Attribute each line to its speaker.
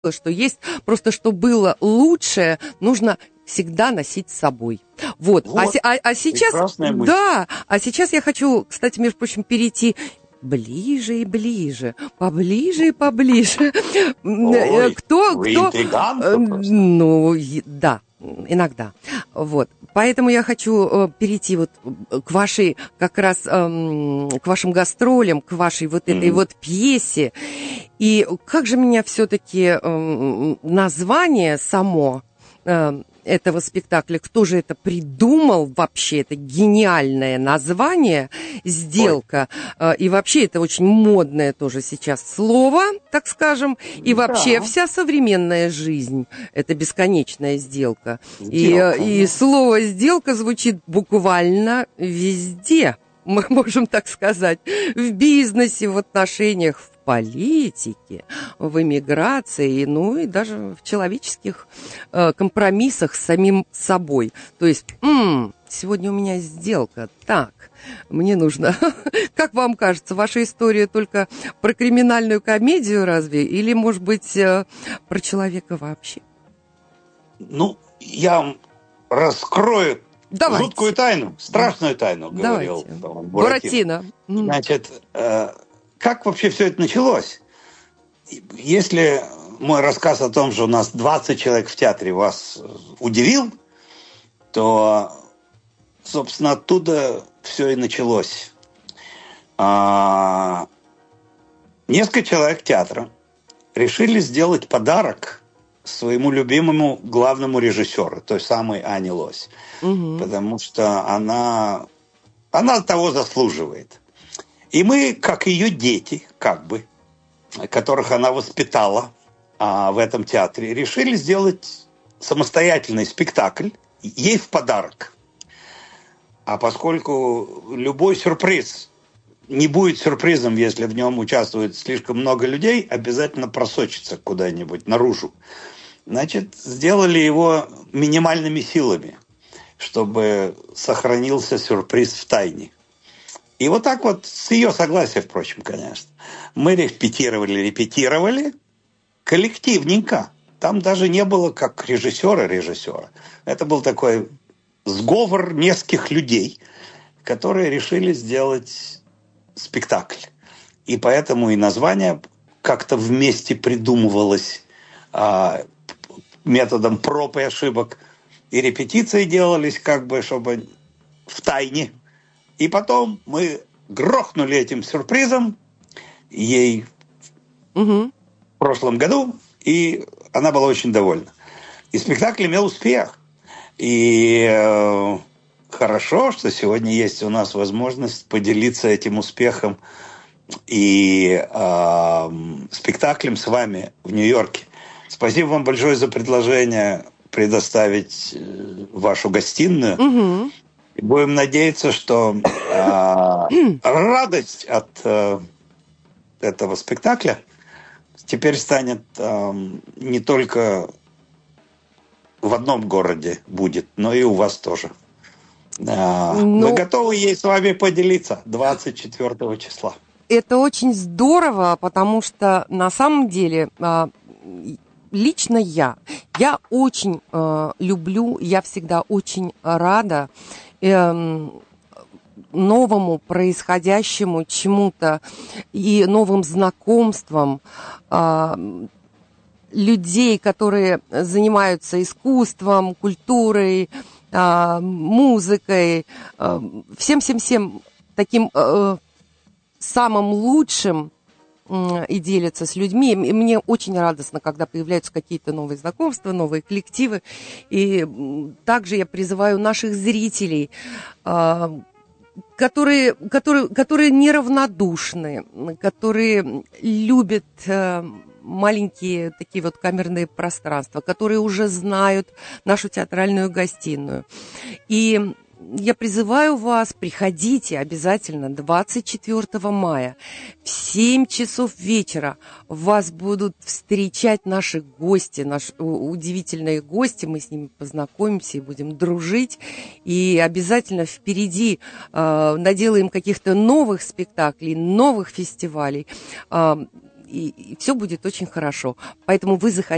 Speaker 1: что есть, просто что было лучшее, нужно всегда носить с собой. Вот. А сейчас, да, а сейчас я хочу, кстати, между прочим, перейти ближе и ближе, поближе и поближе.
Speaker 2: Ой, вы интригантка просто.
Speaker 1: Ну, да, иногда. Вот. Поэтому я хочу перейти вот к вашей, как раз, к вашим гастролям, к вашей вот этой вот пьесе. И как же меня все-таки название само этого спектакля, кто же это придумал вообще, это гениальное название «Сделка». И вообще это очень модное тоже сейчас слово, так скажем. И вообще вся современная жизнь – это бесконечная сделка. И слово «сделка» звучит буквально везде. Мы можем так сказать, в бизнесе, в отношениях, в политике, в эмиграции, ну и даже в человеческих компромиссах с самим собой. То есть, сегодня у меня сделка, так, мне нужно... Как вам кажется, ваша история только про криминальную комедию разве? Или, может быть, про человека вообще?
Speaker 2: Ну, я вам раскрою жуткую тайну, страшную тайну, говорил Буратино. Значит, как вообще все это началось? Если мой рассказ о том, что у нас 20 человек в театре, вас удивил, то, собственно, оттуда все и началось. Несколько человек театра решили сделать подарок своему любимому главному режиссеру, той самой Ане Лось. Потому что она того заслуживает. И мы, как ее дети, как бы, которых она воспитала в этом театре, решили сделать самостоятельный спектакль ей в подарок. А поскольку любой сюрприз не будет сюрпризом, если в нем участвует слишком много людей, обязательно просочится куда-нибудь наружу. Значит, сделали его минимальными силами, чтобы сохранился сюрприз в тайне. И вот так вот, с ее согласия, впрочем, конечно, мы репетировали коллективненько. Там даже не было как режиссера. Это был такой сговор нескольких людей, которые решили сделать спектакль. И поэтому и название как-то вместе придумывалось методом проб и ошибок. И репетиции делались как бы, чтобы в тайне. И потом мы грохнули этим сюрпризом ей в прошлом году, и она была очень довольна. И спектакль имел успех. И хорошо, что сегодня есть у нас возможность поделиться этим успехом и спектаклем с вами в Нью-Йорке. Спасибо вам большое за предложение предоставить вашу гостиную. Будем надеяться, что радость от этого спектакля теперь станет не только в одном городе будет, но и у вас тоже. Мы готовы ей с вами поделиться 24 числа.
Speaker 1: Это очень здорово, потому что на самом деле... Лично я очень люблю, я всегда очень рада новому происходящему чему-то и новым знакомствам людей, которые занимаются искусством, культурой, музыкой, всем таким самым лучшим, и делятся с людьми. И мне очень радостно, когда появляются какие-то новые знакомства, новые коллективы. И также я призываю наших зрителей, которые неравнодушны, которые любят маленькие такие вот камерные пространства, которые уже знают нашу театральную гостиную. И я призываю вас, приходите обязательно 24 мая в 7 часов вечера. Вас будут встречать наши гости, наши удивительные гости. Мы с ними познакомимся и будем дружить. И обязательно впереди наделаем каких-то новых спектаклей, новых фестивалей. И все будет очень хорошо. Поэтому вы заходите.